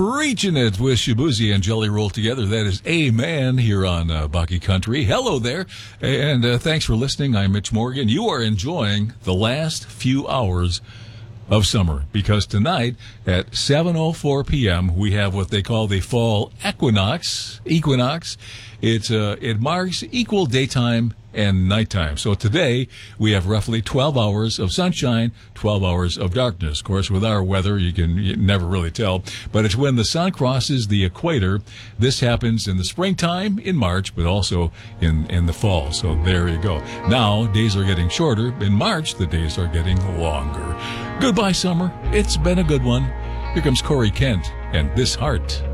Preaching it with Shabuzi and Jelly Roll together. That is Amen here on Bucky Country. Hello there, and thanks for listening. I'm Mitch Morgan. You are enjoying the last few hours of summer because tonight at 7:04 p.m. we have what they call the fall equinox. It marks equal daytime and nighttime. So today we have roughly 12 hours of sunshine, 12 hours of darkness. Of course, with our weather, you never really tell. But it's when the sun crosses the equator. This happens in the springtime, in March, but also in the fall. So there you go. Now, days are getting shorter. In March, the days are getting longer. Goodbye, summer. It's been a good one. Here comes Corey Kent and This Heart.